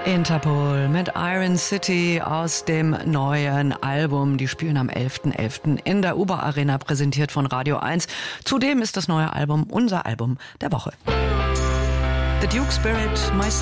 Interpol mit Iron City aus dem neuen Album. Die spielen am 11.11. in der Uber Arena, präsentiert von Radio 1. Zudem ist das neue Album unser Album der Woche. The Duke Spirit, My Son.